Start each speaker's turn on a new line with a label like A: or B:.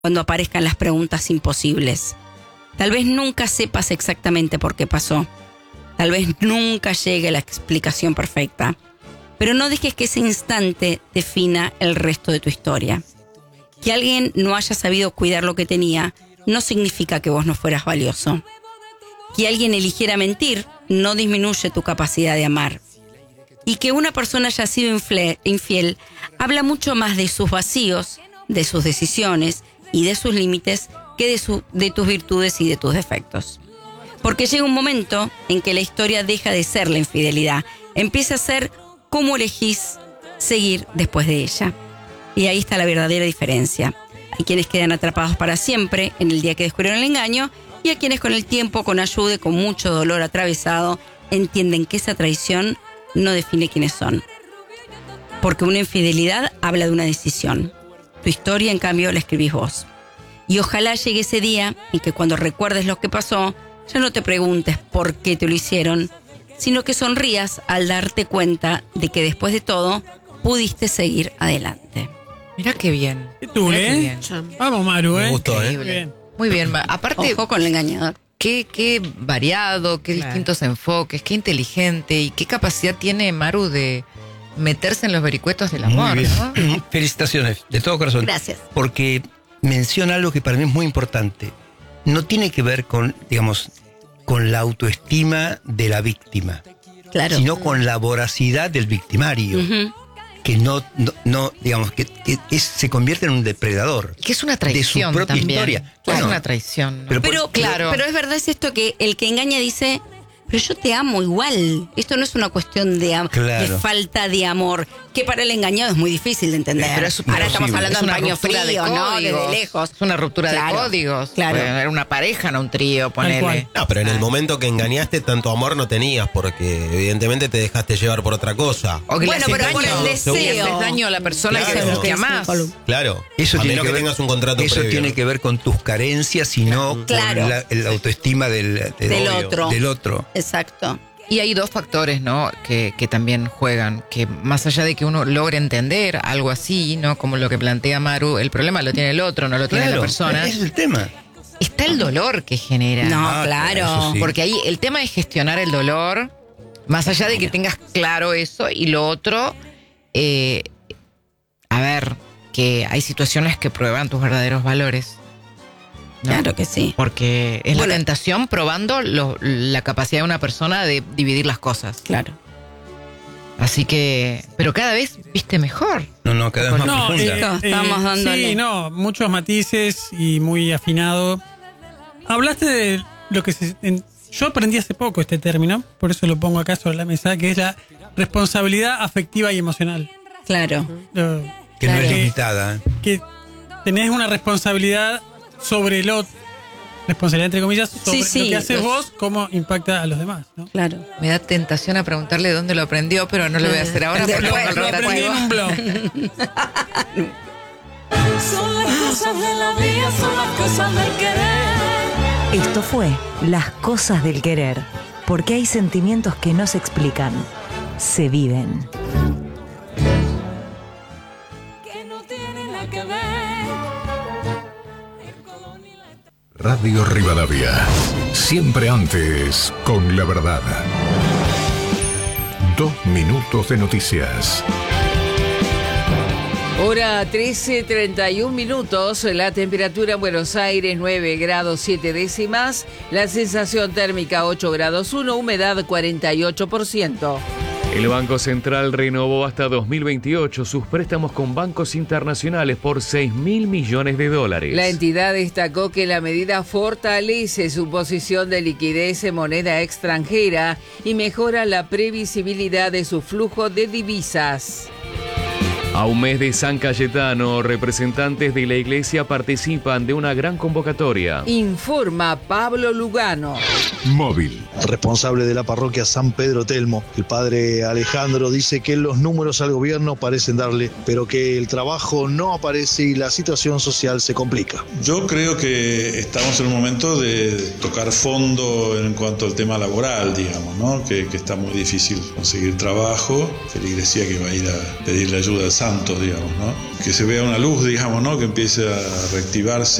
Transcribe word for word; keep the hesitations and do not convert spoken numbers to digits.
A: cuando aparezcan las preguntas imposibles. Tal vez nunca sepas exactamente por qué pasó. Tal vez nunca llegue la explicación perfecta. Pero no dejes que ese instante defina el resto de tu historia. Que alguien no haya sabido cuidar lo que tenía no significa que vos no fueras valioso. Que alguien eligiera mentir no disminuye tu capacidad de amar. Y que una persona haya sido infiel habla mucho más de sus vacíos, de sus decisiones y de sus límites que de, su, de tus virtudes y de tus defectos. Porque llega un momento en que la historia deja de ser la infidelidad, empieza a ser cómo elegís seguir después de ella. Y ahí está la verdadera diferencia. Hay quienes quedan atrapados para siempre en el día que descubrieron el engaño y hay quienes con el tiempo, con ayuda y con mucho dolor atravesado, entienden que esa traición no define quiénes son. Porque una infidelidad habla de una decisión. Tu historia, en cambio, la escribís vos. Y ojalá llegue ese día en que cuando recuerdes lo que pasó, ya no te preguntes por qué te lo hicieron, sino que sonrías al darte cuenta de que después de todo, pudiste seguir adelante.
B: Mirá qué bien.
C: ¿Qué tú,
B: Mirá
C: eh?
B: qué bien.
C: Vamos, Maru, ¿eh?
D: Me gustó, ¿eh?
C: Muy bien.
B: Muy bien. Aparte,
A: Ojo con el engañador.
B: qué, qué variado, qué
C: Claro.
B: distintos enfoques, qué inteligente y qué capacidad tiene Maru de meterse en los vericuetos del amor,
D: Muy bien.
B: ¿no?
D: Felicitaciones, de todo corazón.
A: Gracias.
D: Porque menciona algo que para mí es muy importante. No tiene que ver con, digamos, con la autoestima de la víctima,
A: Claro.
D: sino con la voracidad del victimario,
A: Ujú.
D: que no, no, no, digamos, que, que es- se convierte en un depredador.
B: Que es una traición
D: de su propia
B: también.
D: historia.
B: Es
D: Bueno,
B: una traición, ¿no?
D: pero-
A: Pero,
B: claro.
A: pero es verdad es esto que el que engaña dice, pero yo te amo igual. Esto no es una cuestión de, am-
D: Claro.
A: de falta de amor, que para el engañado es muy difícil de entender.
B: Pero es
A: Ahora estamos
D: imposible.
A: hablando
B: Es
A: de un
B: una
A: paño
B: ruptura
A: frío,
B: de
A: ¿no?
B: códigos.
A: Desde lejos.
B: Es una ruptura
A: Claro,
B: de códigos.
A: claro.
B: Puede haber una pareja, no un trío,
C: cual.
B: ponele.
E: No, pero en el momento que engañaste, tanto amor no tenías, porque evidentemente te dejaste llevar por otra cosa.
B: O que
A: Bueno,
B: le
A: pero
B: haces
A: por el
B: daño,
A: deseo.
B: le haces daño a la persona
E: Claro.
B: que,
E: Eso es lo
B: que
A: que
B: amás.
A: dice Colum.
E: Claro.
D: Eso
E: a
D: tiene
E: menos que,
D: que ver-
E: tengas un contrato
D: Eso
E: previo.
D: tiene que ver con tus carencias y no
A: Claro.
D: con la, la autoestima del, del,
A: Del otro.
D: del otro.
A: Exacto.
B: Y hay dos factores, ¿no? Que, que también juegan, que más allá de que uno logre entender algo así, ¿no? Como lo que plantea Maru, el problema lo tiene el otro, no lo tiene la persona.
D: ese es el tema.
B: Está el dolor que genera.
A: No,
D: Ah,
A: claro.
D: eso sí.
B: Porque ahí el tema es gestionar el dolor, más allá de que tengas claro eso, y lo otro, eh, a ver, que hay situaciones que prueban tus verdaderos valores. ¿no?
A: Claro que sí.
B: Porque es
A: Bueno.
B: la tentación probando lo- la capacidad de una persona de dividir las cosas.
A: Claro.
B: Así que, pero cada vez viste mejor.
D: No, no, cada vez más
C: No,
D: profunda.
C: eh, eh,
A: Estamos dándole.
C: Sí, no, muchos matices y muy afinado. Hablaste de lo que se... en- yo aprendí hace poco este término, por eso lo pongo acá sobre la mesa, que es la responsabilidad afectiva y emocional.
A: Claro.
C: Lo-
D: que no
A: claro.
D: es limitada.
C: que tenés una responsabilidad sobre el otro, responsabilidad entre comillas, sobre
A: Sí, sí,
C: lo que haces
A: los-
C: vos, cómo impacta a los demás, ¿no?
A: Claro.
B: Me da tentación a preguntarle dónde lo aprendió, pero no lo voy a hacer ahora porque
A: Después,
B: tengo el
C: Lo aprendí en
B: rotativo.
C: un blog.
F: Son las cosas de la vida, son las cosas del querer.
G: Esto fue Las Cosas del Querer, porque hay sentimientos que no se explican, se viven.
F: Que no tiene nada que ver.
H: Radio Rivadavia. Siempre antes, con la verdad. Dos minutos de noticias.
I: Hora trece, treinta y un minutos, la temperatura en Buenos Aires nueve grados siete décimas, la sensación térmica ocho grados uno, humedad cuarenta y ocho por ciento.
J: El Banco Central renovó hasta dos mil veintiocho sus préstamos con bancos internacionales por seis mil millones de dólares.
I: La entidad destacó que la medida fortalece su posición de liquidez en moneda extranjera y mejora la previsibilidad de su flujo de divisas.
J: A un mes de San Cayetano, representantes de la iglesia participan de una gran convocatoria.
I: Informa Pablo Lugano.
H: Móvil.
K: Responsable de la parroquia San Pedro Telmo, el padre Alejandro, dice que los números al gobierno parecen darle, pero que el trabajo no aparece y la situación social se complica.
L: Yo creo que estamos en un momento de tocar fondo en cuanto al tema laboral, digamos, ¿no? Que, que está muy difícil conseguir trabajo, que la iglesia que va a ir a pedirle ayuda al santo. santos, digamos, ¿no? Que se vea una luz, digamos, ¿no? Que empiece a reactivarse